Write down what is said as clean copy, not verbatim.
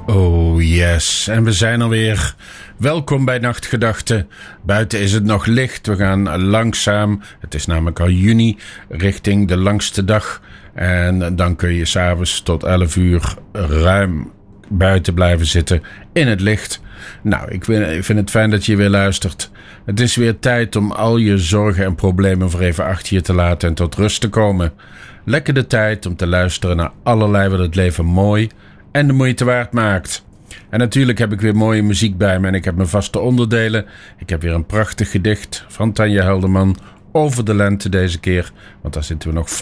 Oh yes, en we zijn alweer. Welkom bij Nachtgedachten. Buiten is het nog licht, we gaan langzaam, het is namelijk al juni, richting de langste dag. En dan kun je 's avonds tot 11 uur ruim buiten blijven zitten in het licht. Nou, ik vind het fijn dat je weer luistert. Het is weer tijd om al je zorgen en problemen voor even achter je te laten en tot rust te komen. Lekker de tijd om te luisteren naar allerlei wat het leven mooi en de moeite waard maakt. En natuurlijk heb ik weer mooie muziek bij me en ik heb mijn vaste onderdelen. Ik heb weer een prachtig gedicht van Tanja Helderman over de lente deze keer, want daar zitten we nog